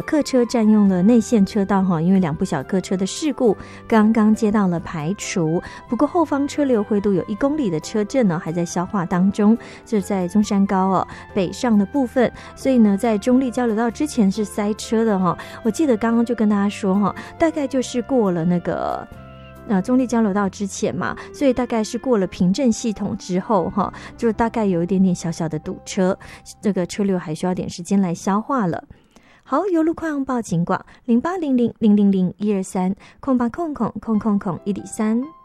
客车占用了内线车道因为2部小客车的事故刚刚接到了排除，不过后方车流灰度有1公里的车阵呢还在消化当中，这在中山高北上的部分，所以呢在中立交流道之前是塞车的我记得刚刚就跟大家说大概就是过了那个中立交流道之前嘛，所以大概是过了平镇系统之后就大概有一点点小小的堵车，这个车流还需要点时间来消化了。好，有路况报警广0800000123，0800000103。